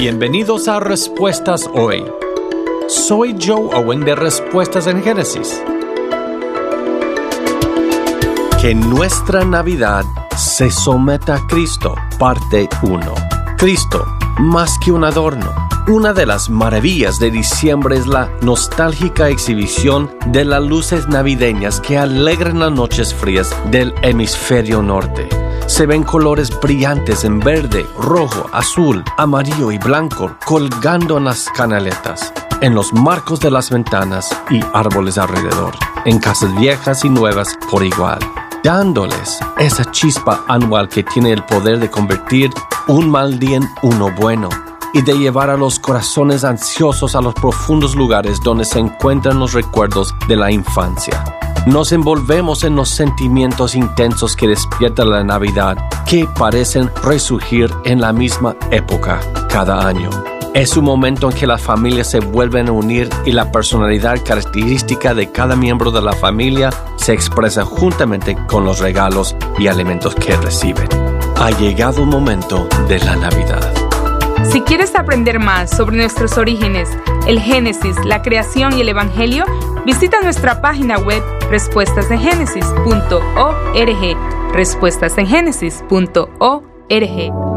Bienvenidos a Respuestas Hoy. Soy Joe Owen de Respuestas en Génesis. Que nuestra Navidad se someta a Cristo, parte 1. Cristo, más que un adorno. Una de las maravillas de diciembre es la nostálgica exhibición de las luces navideñas que alegran las noches frías del hemisferio norte. Se ven colores brillantes en verde, rojo, azul, amarillo y blanco colgando en las canaletas, en los marcos de las ventanas y árboles alrededor, en casas viejas y nuevas por igual, dándoles esa chispa anual que tiene el poder de convertir un mal día en uno bueno y de llevar a los corazones ansiosos a los profundos lugares donde se encuentran los recuerdos de la infancia. Nos envolvemos en los sentimientos intensos que despierta la Navidad, que parecen resurgir en la misma época cada año. Es un momento en que las familias se vuelven a unir y la personalidad característica de cada miembro de la familia se expresa juntamente con los regalos y alimentos que reciben. Ha llegado el momento de la Navidad. Si quieres aprender más sobre nuestros orígenes, el Génesis, la creación y el Evangelio, visita nuestra página web respuestasengenesis.org. respuestasengenesis.org.